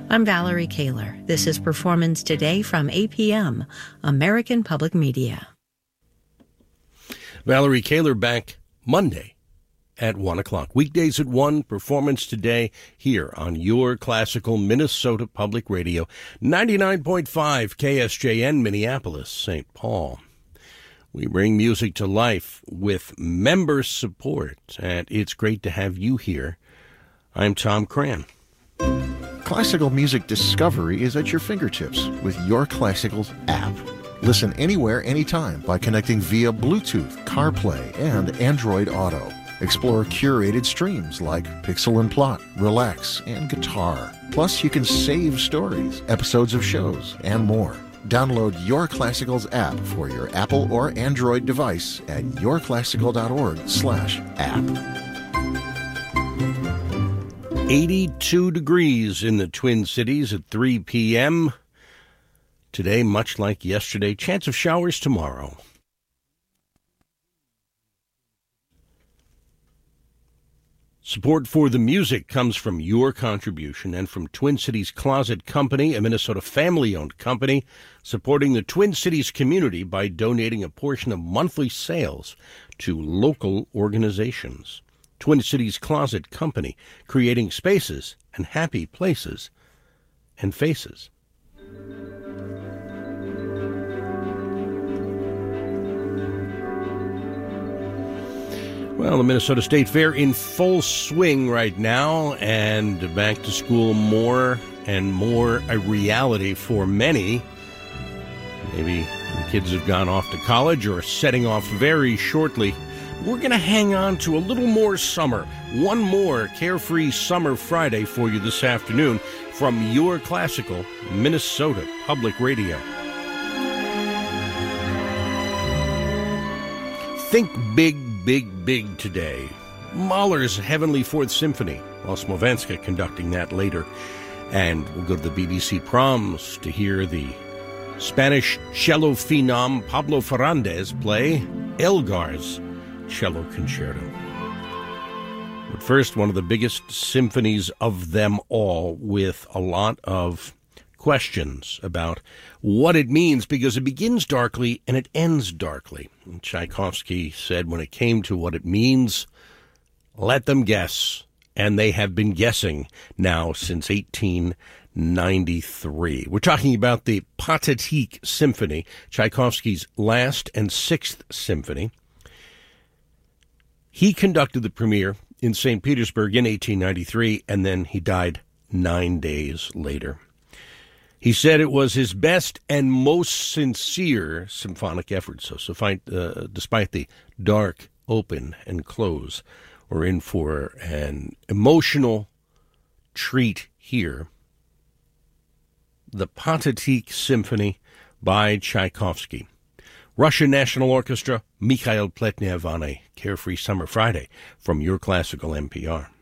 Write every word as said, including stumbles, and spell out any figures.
I'm Valerie Kaler. This is Performance Today from A P M, American Public Media. Valerie Kaler back Monday at one o'clock. Weekdays at one, Performance Today here on your classical Minnesota Public Radio, ninety-nine point five K S J N, Minneapolis, Saint Paul. We bring music to life with member support, and it's great to have you here. I'm Tom Cran. Classical music discovery is at your fingertips with Your Classicals app. Listen anywhere, anytime by connecting via Bluetooth, CarPlay, and Android Auto. Explore curated streams like Pixel and Plot, Relax, and Guitar. Plus, you can save stories, episodes of shows, and more. Download Your Classicals app for your Apple or Android device at yourclassical.org slash app. eighty-two degrees in the Twin Cities at three p.m. Today, much like yesterday, chance of showers tomorrow. Support for the music comes from your contribution and from Twin Cities Closet Company, a Minnesota family-owned company, supporting the Twin Cities community by donating a portion of monthly sales to local organizations. Twin Cities Closet Company, creating spaces and happy places and faces. Well, the Minnesota State Fair in full swing right now, and back to school more and more a reality for many. Maybe the kids have gone off to college or are setting off very shortly. We're going to hang on to a little more summer. One more Carefree Summer Friday for you this afternoon from your classical Minnesota Public Radio. Think big, big, big today. Mahler's Heavenly Fourth Symphony, while Smovanska conducting that later. And we'll go to the B B C Proms to hear the Spanish cello phenom Pablo Ferrandez play Elgar's Cello Concerto. But first, one of the biggest symphonies of them all, with a lot of questions about what it means, because it begins darkly and it ends darkly. And Tchaikovsky said when it came to what it means, let them guess. And they have been guessing now since eighteen ninety-three. We're talking about the Pathetique Symphony, Tchaikovsky's last and sixth symphony. He conducted the premiere in Saint Petersburg in eighteen ninety-three, and then he died nine days later. He said it was his best and most sincere symphonic effort. So, so find, uh, despite the dark open and close, we're in for an emotional treat here. The Pathetique Symphony by Tchaikovsky. Russian National Orchestra, Mikhail Pletnev on a Carefree Summer Friday from your classical N P R.